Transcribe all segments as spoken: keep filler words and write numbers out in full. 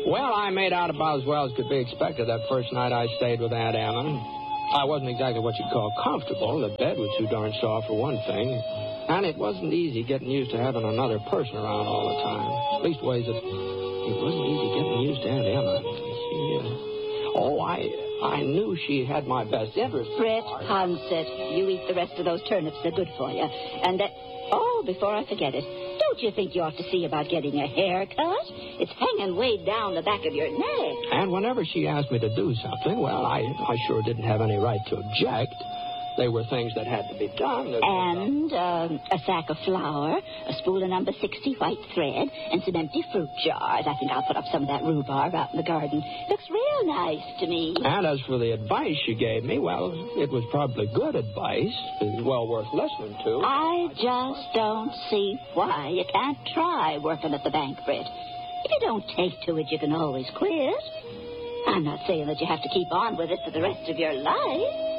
Well, I made out about as well as could be expected that first night I stayed with Aunt Emma. I wasn't exactly what you'd call comfortable. The bed was too darn soft for one thing. And it wasn't easy getting used to having another person around all the time. Leastways, it, it wasn't easy getting used to Aunt Emma. She, uh, oh, I I knew she had my best interest. Brett Hansett, you eat the rest of those turnips. They're good for you. And that... Oh, before I forget it, don't you think you ought to see about getting a haircut? It's hanging way down the back of your neck. And whenever she asked me to do something, well, I, I sure didn't have any right to object. They were things that had to be done. And um, a sack of flour, a spool of number sixty white thread, and some empty fruit jars. I think I'll put up some of that rhubarb out in the garden. Looks real nice to me. And as for the advice she gave me, well, it was probably good advice. It was well worth listening to. I just don't see why you can't try working at the bank, Britt. If you don't take to it, you can always quit. I'm not saying that you have to keep on with it for the rest of your life.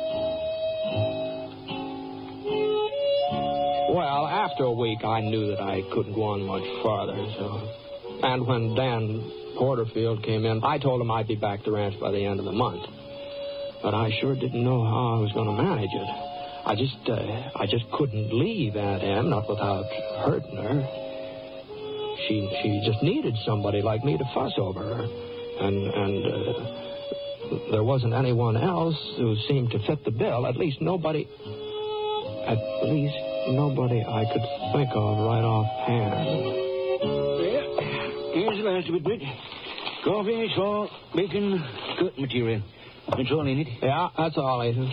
Well, after a week, I knew that I couldn't go on much farther, so... And when Dan Porterfield came in, I told him I'd be back to the ranch by the end of the month. But I sure didn't know how I was going to manage it. I just, uh, I just couldn't leave Aunt Em, not without hurting her. She, she just needed somebody like me to fuss over her. And, and, uh, there wasn't anyone else who seemed to fit the bill. At least nobody... At least... Nobody I could think of right offhand. Well, here's the last of it, Britt. Coffee, salt, bacon, cut material. That's all in it. Yeah, that's all, Ethan.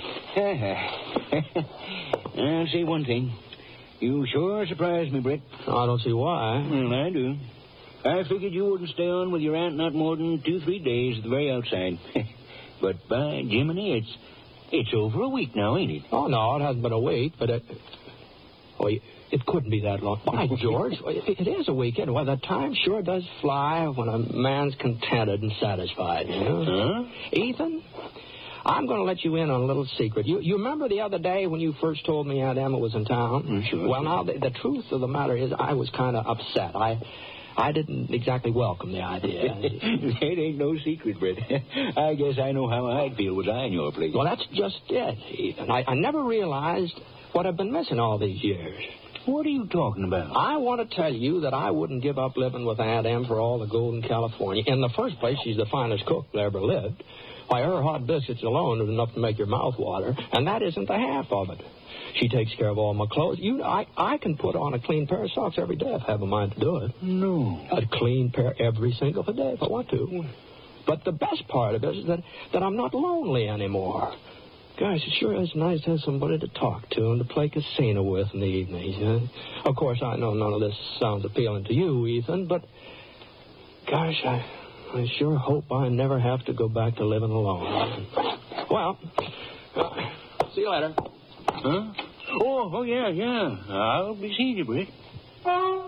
I'll say one thing. You sure surprised me, Britt. I don't see why. Well, I do. I figured you wouldn't stay on with your aunt not more than two, three days at the very outside. But by Jiminy, it's, it's over a week now, ain't it? Oh, no, it hasn't been a week, but it... Oh, it couldn't be that long. By George, it is a weekend. Well, the time sure does fly when a man's contented and satisfied, you know? Huh? Ethan, I'm going to let you in on a little secret. You you remember the other day when you first told me Aunt Emma was in town? Mm, sure. Well, now, the, the truth of the matter is I was kind of upset. I... I didn't exactly welcome the idea. It ain't no secret, Britt. I guess I know how I'd feel was I in your place. Well, that's just it, Ethan. I, I never realized what I've been missing all these years. What are you talking about? I want to tell you that I wouldn't give up living with Aunt Em for all the gold in California. In the first place, she's the finest cook that ever lived. Why, her hot biscuits alone is enough to make your mouth water, and that isn't the half of it. She takes care of all my clothes. You, I, I can put on a clean pair of socks every day if I have a mind to do it. No. A clean pair every single day if I want to. But the best part of it is that, that I'm not lonely anymore. Gosh, it sure is nice to have somebody to talk to and to play casino with in the evenings. Huh? Of course, I know none of this sounds appealing to you, Ethan, but gosh, I, I sure hope I never have to go back to living alone. Well, uh, see you later. Huh? Oh, oh, yeah, yeah. I'll be seeing you, Britt.